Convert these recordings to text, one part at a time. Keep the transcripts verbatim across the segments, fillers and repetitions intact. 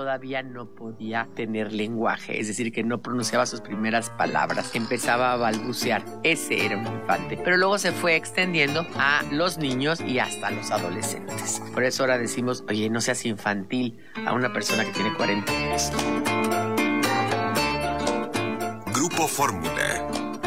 todavía no podía tener lenguaje, es decir, que no pronunciaba sus primeras palabras, empezaba a balbucear. Ese era un infante. Pero luego se fue extendiendo a los niños y hasta los adolescentes. Por eso ahora decimos, oye, no seas infantil a una persona que tiene cuarenta años. Grupo Fórmula.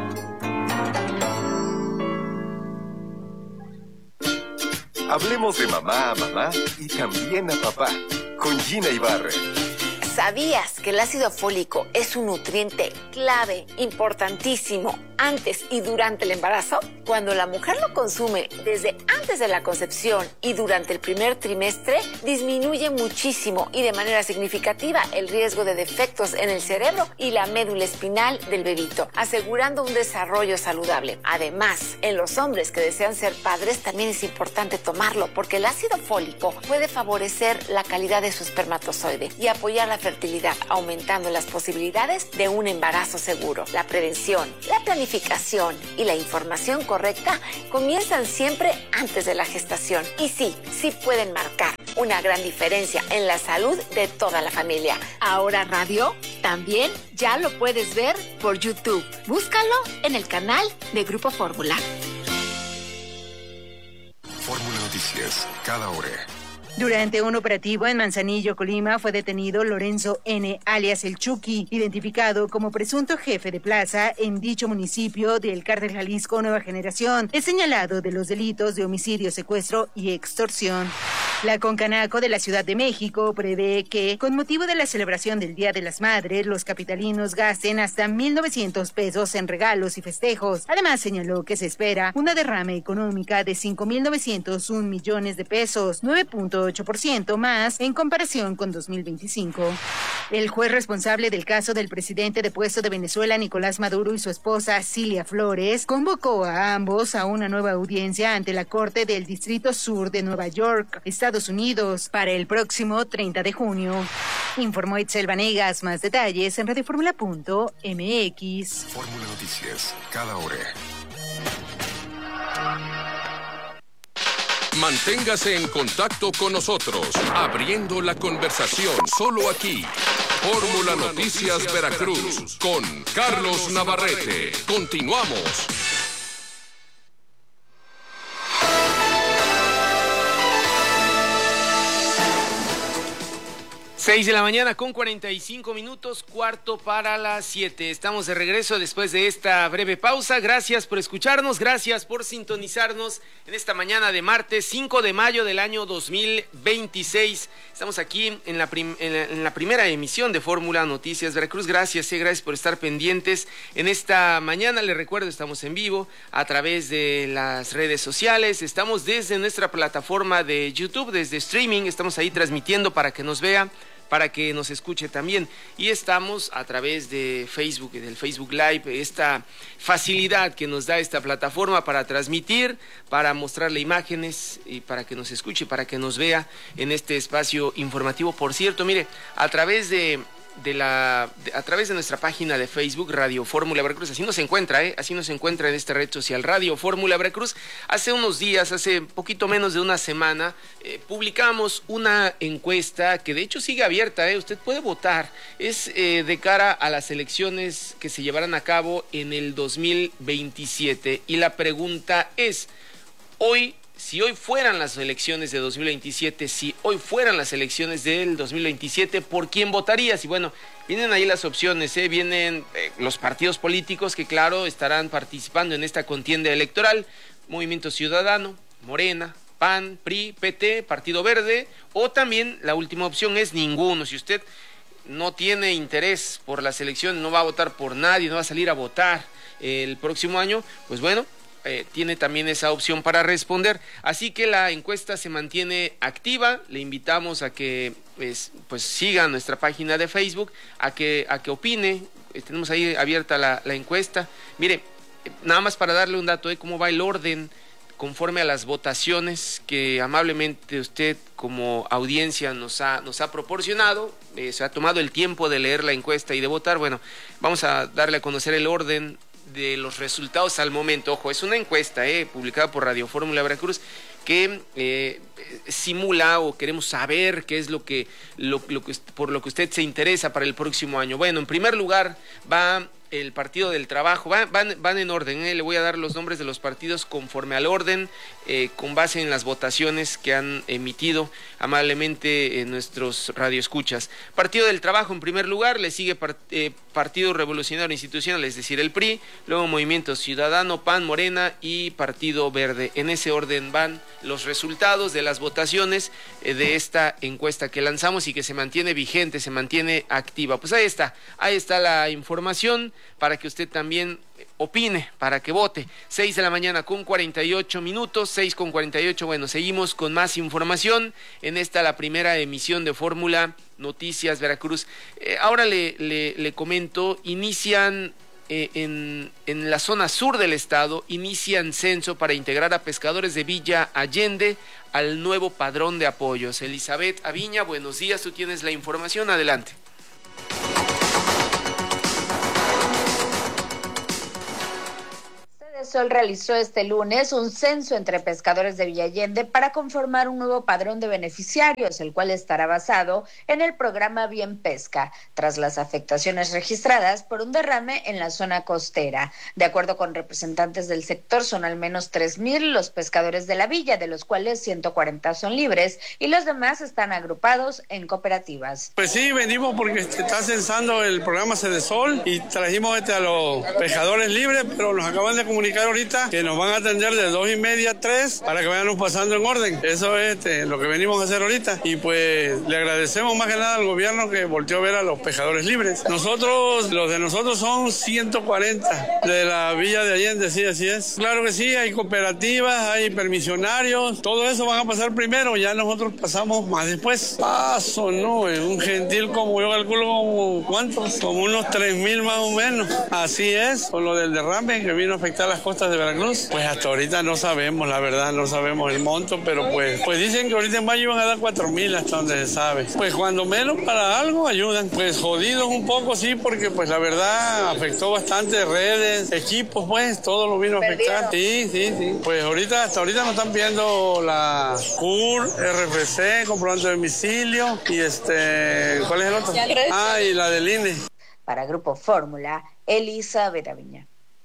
Hablemos de mamá a mamá y también a papá, con Gina Ibarra. ¿Sabías que el ácido fólico es un nutriente clave, importantísimo, antes y durante el embarazo? Cuando la mujer lo consume desde antes de la concepción y durante el primer trimestre, disminuye muchísimo y de manera significativa el riesgo de defectos en el cerebro y la médula espinal del bebito, asegurando un desarrollo saludable. Además, en los hombres que desean ser padres también es importante tomarlo, porque el ácido fólico puede favorecer la calidad de su espermatozoide y apoyar la fertilidad, aumentando las posibilidades de un embarazo seguro. La prevención, la planificación y la información correcta comienzan siempre antes de la gestación. Y sí, sí pueden marcar una gran diferencia en la salud de toda la familia. Ahora Radio también ya lo puedes ver por YouTube. Búscalo en el canal de Grupo Fórmula. Fórmula Noticias, cada hora. Durante un operativo en Manzanillo, Colima, fue detenido Lorenzo N., alias El Chucky, identificado como presunto jefe de plaza en dicho municipio del Cártel Jalisco Nueva Generación. Es señalado de los delitos de homicidio, secuestro y extorsión. La Concanaco de la Ciudad de México prevé que, con motivo de la celebración del Día de las Madres, los capitalinos gasten hasta mil novecientos pesos en regalos y festejos. Además, señaló que se espera una derrama económica de cinco mil novecientos un millones de pesos, nueve punto ocho por ciento más en comparación con dos mil veinticinco. El juez responsable del caso del presidente depuesto de Venezuela, Nicolás Maduro, y su esposa, Cilia Flores, convocó a ambos a una nueva audiencia ante la Corte del Distrito Sur de Nueva York, Estados Unidos, para el próximo treinta de junio. Informó Itzel Vanegas. Más detalles en radioformula punto m x. Fórmula Noticias, cada hora. Manténgase en contacto con nosotros, abriendo la conversación solo aquí. Fórmula Noticias Veracruz, con Carlos Navarrete. Continuamos. seis de la mañana con cuarenta y cinco minutos, cuarto para las siete. Estamos de regreso después de esta breve pausa. Gracias por escucharnos, gracias por sintonizarnos en esta mañana de martes cinco de mayo del año dos mil veintiséis. Estamos aquí en la, prim en la, en la primera emisión de Fórmula Noticias Veracruz. Gracias, eh, gracias por estar pendientes en esta mañana. Les recuerdo, estamos en vivo a través de las redes sociales. Estamos desde nuestra plataforma de YouTube, desde streaming. Estamos ahí transmitiendo para que nos vea, para que nos escuche también, y estamos a través de Facebook y del Facebook Live, esta facilidad que nos da esta plataforma para transmitir, para mostrarle imágenes y para que nos escuche, para que nos vea en este espacio informativo. Por cierto, mire, a través de de la de, a través de nuestra página de Facebook, Radio Fórmula Veracruz, así nos encuentra, ¿eh? así nos encuentra en esta red social, Radio Fórmula Veracruz. Hace unos días, hace poquito menos de una semana, eh, publicamos una encuesta que de hecho sigue abierta, ¿eh? Usted puede votar, es eh, de cara a las elecciones que se llevarán a cabo en el dos mil veintisiete, y la pregunta es, hoy, si hoy fueran las elecciones de dos mil veintisiete, si hoy fueran las elecciones del dos mil veintisiete, ¿por quién votarías? Y bueno, vienen ahí las opciones, ¿eh? Vienen eh, los partidos políticos que, claro, estarán participando en esta contienda electoral: Movimiento Ciudadano, Morena, P A N, P R I, P T, Partido Verde, o también la última opción es ninguno. Si usted no tiene interés por las elecciones, no va a votar por nadie, no va a salir a votar el próximo año, pues bueno, Eh, tiene también esa opción para responder. Así que la encuesta se mantiene activa. Le invitamos a que pues, pues siga nuestra página de Facebook, a que, a que opine. Eh, tenemos ahí abierta la, la encuesta. Mire, eh, nada más para darle un dato de cómo va el orden conforme a las votaciones que amablemente usted como audiencia nos ha, nos ha proporcionado. Eh, se ha tomado el tiempo de leer la encuesta y de votar. Bueno, vamos a darle a conocer el orden de los resultados al momento. Ojo, es una encuesta eh, publicada por Radio Fórmula Veracruz, que eh, simula o queremos saber qué es lo que, lo, lo que por lo que usted se interesa para el próximo año. Bueno, en primer lugar va el Partido del Trabajo, van, van, van en orden, ¿eh? Le voy a dar los nombres de los partidos conforme al orden, eh, con base en las votaciones que han emitido amablemente eh, nuestros radioescuchas. Partido del Trabajo en primer lugar, le sigue part, eh, Partido Revolucionario Institucional, es decir, el P R I, luego Movimiento Ciudadano, P A N, Morena y Partido Verde. En ese orden van los resultados de las votaciones eh, de esta encuesta que lanzamos y que se mantiene vigente, se mantiene activa. Pues ahí está, ahí está la información para que usted también opine, para que vote. Seis de la mañana con cuarenta y ocho minutos, seis con cuarenta y ocho. Bueno, seguimos con más información en esta la primera emisión de Fórmula Noticias Veracruz. Eh, ahora le, le, le comento, inician eh, en, en la zona sur del estado, inician censo para integrar a pescadores de Villa Allende al nuevo padrón de apoyos. Elizabeth Aviña, buenos días, tú tienes la información, adelante. Sol realizó este lunes un censo entre pescadores de Villa Allende para conformar un nuevo padrón de beneficiarios, el cual estará basado en el programa Bien Pesca, tras las afectaciones registradas por un derrame en la zona costera. De acuerdo con representantes del sector, son al menos tres mil los pescadores de la villa, de los cuales ciento cuarenta son libres y los demás están agrupados en cooperativas. Pues sí, venimos porque está censando el programa Cedesol y trajimos este a los pescadores libres, pero nos acaban de comunicar ahorita que nos van a atender de dos y media a tres para que vayan pasando en orden. Eso es este, lo que venimos a hacer ahorita. Y pues le agradecemos más que nada al gobierno que volteó a ver a los pescadores libres. Nosotros, los de nosotros son ciento cuarenta de la Villa de Allende, sí, así es. Claro que sí, hay cooperativas, hay permisionarios, todo eso van a pasar primero, ya nosotros pasamos más después. Paso, no, es un gentil como yo calculo como, ¿cuántos? Como unos tres mil más o menos. Así es, con lo del derrame que vino a afectar las costas de Veracruz. Pues hasta ahorita no sabemos, la verdad, no sabemos el monto, pero pues, pues dicen que ahorita en mayo van a dar cuatro mil hasta donde se sabe. Pues cuando menos para algo ayudan. Pues jodidos un poco, sí, porque pues la verdad afectó bastante redes, equipos, pues todo lo vino a afectar. Sí, sí, sí. Pues ahorita, hasta ahorita nos están viendo la C U R, R F C, comprobante de domicilio y este, ¿cuál es el otro? Ah, y la del I N E. Para Grupo Fórmula, Elizabeth Aviña.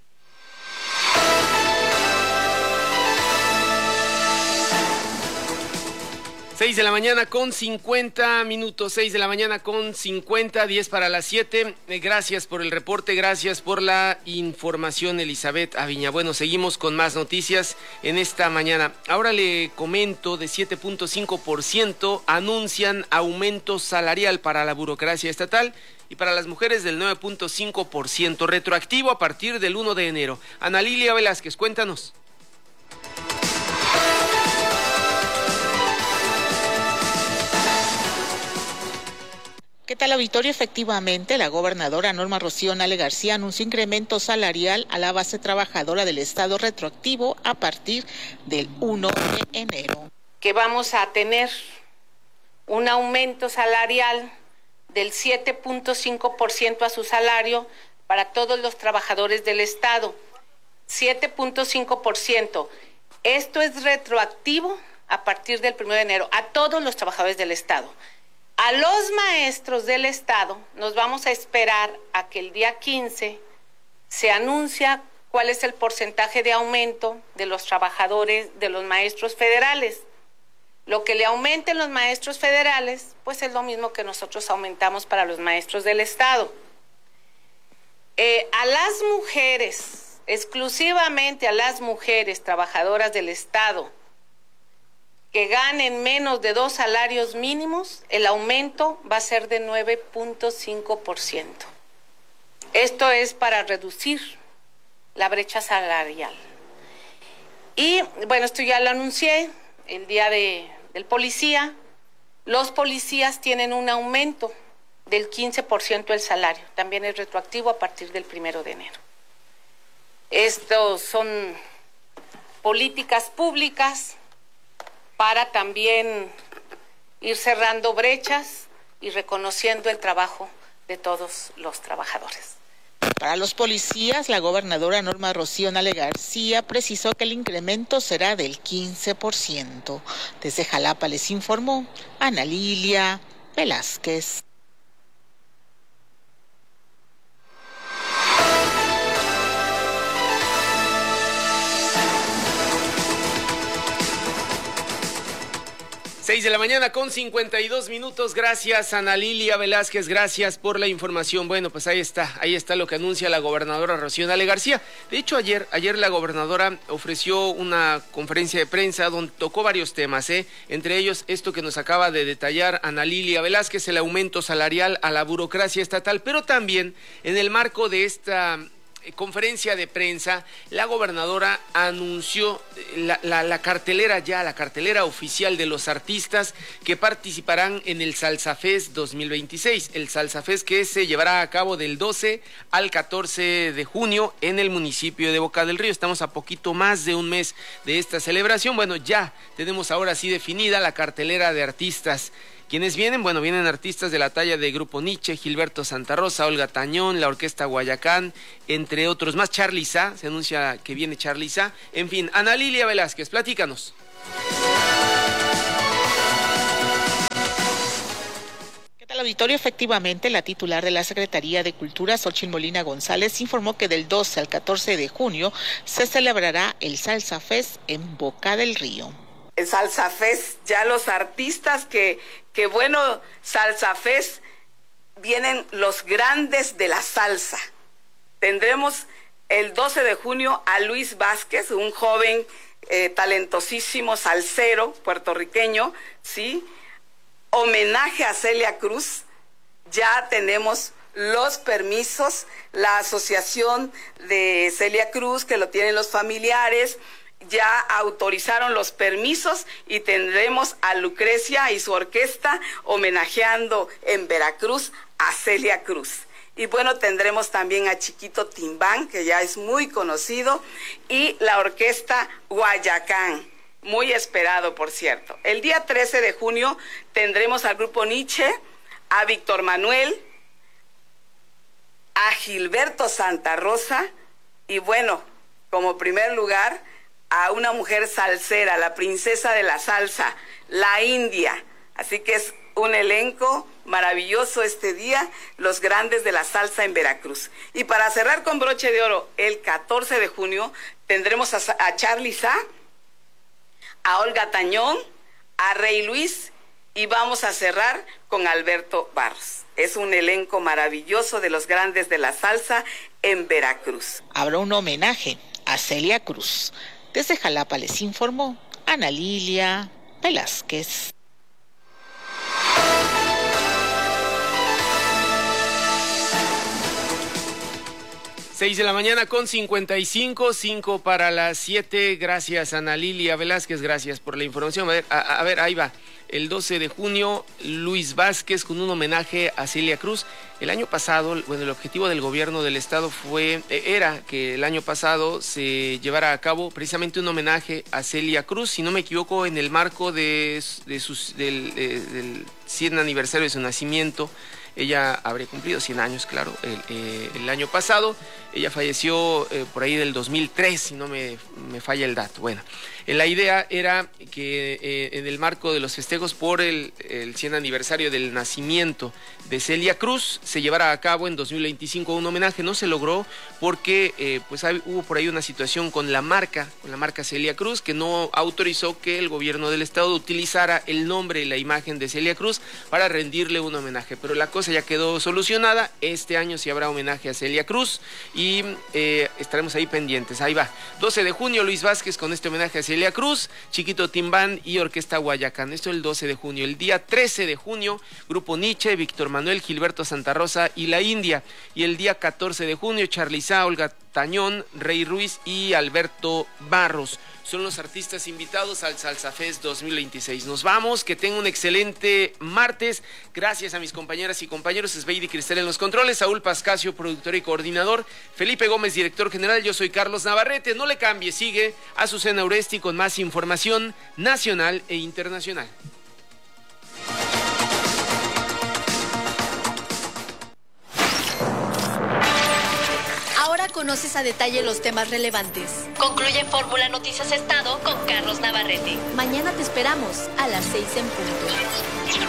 Seis de la mañana con cincuenta minutos, seis de la mañana con cincuenta, diez para las siete. Gracias por el reporte, gracias por la información, Elizabeth Aviña. Bueno, seguimos con más noticias en esta mañana. Ahora le comento, de siete punto cinco por ciento anuncian aumento salarial para la burocracia estatal y para las mujeres del nueve punto cinco por ciento, retroactivo a partir del uno de enero. Ana Lilia Velázquez, cuéntanos. ¿Qué tal, auditorio? Efectivamente, la gobernadora Norma Rocío Nale García anunció incremento salarial a la base trabajadora del Estado retroactivo a partir del uno de enero. Que vamos a tener un aumento salarial del siete punto cinco por ciento a su salario para todos los trabajadores del Estado. siete punto cinco por ciento. Esto es retroactivo a partir del primero de enero a todos los trabajadores del Estado. A los maestros del Estado nos vamos a esperar a que el día quince se anuncia cuál es el porcentaje de aumento de los trabajadores, de los maestros federales. Lo que le aumenten los maestros federales, pues es lo mismo que nosotros aumentamos para los maestros del Estado. Eh, a las mujeres, exclusivamente a las mujeres trabajadoras del Estado, que ganen menos de dos salarios mínimos, el aumento va a ser de nueve punto cinco por ciento. Esto es para reducir la brecha salarial. Y bueno, esto ya lo anuncié el día de, del policía. Los policías tienen un aumento del quince por ciento del salario. También es retroactivo a partir del primero de enero. Estos son políticas públicas para también ir cerrando brechas y reconociendo el trabajo de todos los trabajadores. Para los policías, la gobernadora Norma Rocío Nale García precisó que el incremento será del quince por ciento. Desde Jalapa les informó Ana Lilia Velázquez. seis de la mañana con cincuenta y dos minutos. Gracias, Ana Lilia Velázquez, gracias por la información. Bueno, pues ahí está, ahí está lo que anuncia la gobernadora Rocío Nale García. De hecho, ayer, ayer la gobernadora ofreció una conferencia de prensa donde tocó varios temas, ¿eh? Entre ellos esto que nos acaba de detallar Ana Lilia Velázquez, el aumento salarial a la burocracia estatal, pero también en el marco de esta conferencia de prensa, la gobernadora anunció la, la, la cartelera ya, la cartelera oficial de los artistas que participarán en el Salsa Fest dos mil veintiséis, el Salsa Fest que se llevará a cabo del doce al catorce de junio en el municipio de Boca del Río. Estamos a poquito más de un mes de esta celebración. Bueno, ya tenemos ahora sí definida la cartelera de artistas. ¿Quiénes vienen? Bueno, vienen artistas de la talla de Grupo Nietzsche, Gilberto Santa Rosa, Olga Tañón, la Orquesta Guayacán, entre otros más. Charly Sá, se anuncia que viene Charly Sá. En fin, Ana Lilia Velázquez, platícanos. ¿Qué tal, auditorio? Efectivamente, la titular de la Secretaría de Cultura, Xóchitl Molina González, informó que del doce al catorce de junio se celebrará el Salsa Fest en Boca del Río. El Salsa Fest, ya los artistas que, que bueno, Salsa Fest, vienen los grandes de la salsa. Tendremos el doce de junio a Luis Vázquez, un joven eh, talentosísimo salsero puertorriqueño, ¿sí? Homenaje a Celia Cruz, ya tenemos los permisos, la asociación de Celia Cruz, que lo tienen los familiares, ya autorizaron los permisos y tendremos a Lucrecia y su orquesta homenajeando en Veracruz a Celia Cruz. Y bueno, tendremos también a Chiquito Timbán, que ya es muy conocido, y la orquesta Guayacán, muy esperado, por cierto. El día trece de junio tendremos al Grupo Nietzsche, a Víctor Manuel, a Gilberto Santa Rosa, y bueno, como primer lugar, a una mujer salsera, la princesa de la salsa, la India. Así que es un elenco maravilloso este día, los grandes de la salsa en Veracruz. Y para cerrar con broche de oro, el catorce de junio tendremos a, a Charly Sá, a Olga Tañón, a Rey Luis, y vamos a cerrar con Alberto Barros. Es un elenco maravilloso de los grandes de la salsa en Veracruz. Habrá un homenaje a Celia Cruz. Desde Jalapa les informó Ana Lilia Velázquez. seis de la mañana con cincuenta y cinco, cinco para las siete. Gracias, Ana Lilia Velázquez, gracias por la información. A ver, a, a ver, ahí va. El doce de junio, Luis Vázquez con un homenaje a Celia Cruz. El año pasado, bueno, el objetivo del gobierno del estado fue, era que el año pasado se llevara a cabo precisamente un homenaje a Celia Cruz, si no me equivoco, en el marco de, de sus, del, de, del cien aniversario de su nacimiento. Ella habría cumplido cien años, claro, el, eh, el año pasado. Ella falleció eh, por ahí del dos mil tres, si no me, me falla el dato. Bueno, eh, la idea era que eh, en el marco de los festejos por el, el cien aniversario del nacimiento de Celia Cruz se llevara a cabo en dos mil veinticinco un homenaje. No se logró porque eh, pues hay, hubo por ahí una situación con la marca, con la marca Celia Cruz, que no autorizó que el gobierno del estado utilizara el nombre y la imagen de Celia Cruz para rendirle un homenaje. Pero la cosa ya quedó solucionada. Este año sí habrá homenaje a Celia Cruz y eh, estaremos ahí pendientes. Ahí va. doce de junio, Luis Vázquez con este homenaje a Celia Cruz, Chiquito Timbán y Orquesta Guayacán. Esto el doce de junio. El día trece de junio, Grupo Nietzsche, Víctor Manuel, Gilberto Santa Rosa y La India. Y el día catorce de junio, Charly Sá, Olga Tañón, Rey Ruiz y Alberto Barros. Son los artistas invitados al Salsa Fest dos mil veintiséis. Nos vamos, que tengan un excelente martes. Gracias a mis compañeras y compañeros, Esbeidi Cristel en los controles, Saúl Pascasio, productor y coordinador, Felipe Gómez, director general. Yo soy Carlos Navarrete. No le cambie, sigue Azucena Uresti con más información nacional e internacional. conoces a detalle los temas relevantes. Concluye Fórmula Noticias Estado con Carlos Navarrete. Mañana te esperamos a las seis en punto.